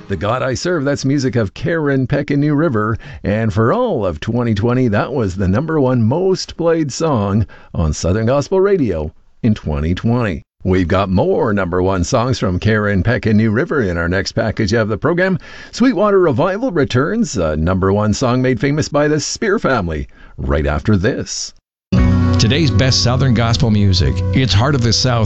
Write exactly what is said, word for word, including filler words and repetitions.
The God I Serve, that's music of Karen Peck in New River. And for all of twenty twenty, that was the number one most played song on Southern Gospel Radio in twenty twenty. We've got more number one songs from Karen Peck in New River in our next package of the program. Sweetwater Revival returns, a number one song made famous by the Spear Family, right after this. Today's best Southern Gospel music. It's Heart of the South